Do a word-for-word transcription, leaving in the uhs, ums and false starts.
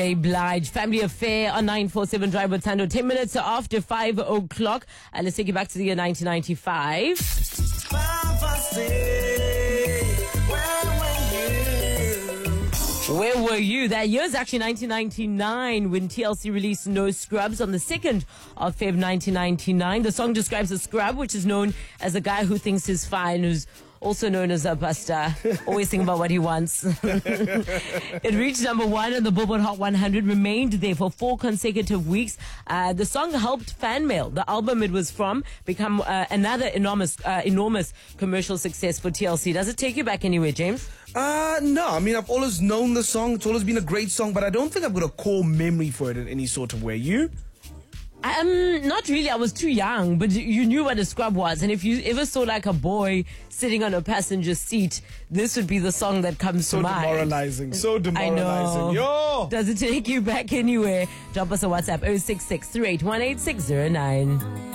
Blige, Family Affair on nine four seven Drive with Tando. ten minutes after five o'clock. Uh, let's take you back to the year nineteen ninety-five. Where were you? That year is actually nineteen ninety-nine when T L C released No Scrubs on the second of February nineteen ninety-nine. The song describes a scrub, which is known as a guy who thinks he's fine, who's also known as a buster, always thinking about what he wants. It reached number one on the Billboard Hot one hundred, remained there for four consecutive weeks. Uh, the song helped fan mail, the album it was from, become uh, another enormous, uh, enormous commercial success for T L C. Does it take you back anywhere, James? Uh, no. I mean, I've always known the song. It's always been a great song, but I don't think I've got a core memory for it in any sort of way. You? Um, not really. I was too young, but you knew what a scrub was. And if you ever saw like a boy sitting on a passenger seat, this would be the song that comes so to mind. So demoralizing. So demoralizing. I know. Yo! Does it take you back anywhere? Drop us a WhatsApp oh six six, three eight one, eight six zero nine.